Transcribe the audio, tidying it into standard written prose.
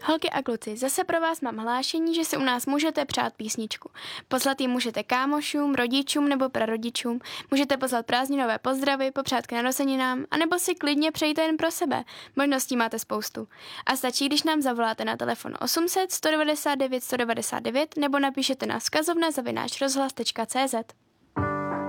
Holky a kluci, zase pro vás mám hlášení, že si u nás můžete přát písničku. Poslat ji můžete kámošům, rodičům nebo prarodičům, můžete poslat prázdninové pozdravy, popřát k narozeninám, anebo si klidně přejte jen pro sebe. Možností máte spoustu. A stačí, když nám zavoláte na telefon 800 199 199 nebo napíšete na vzkazovna@rozhlas.cz.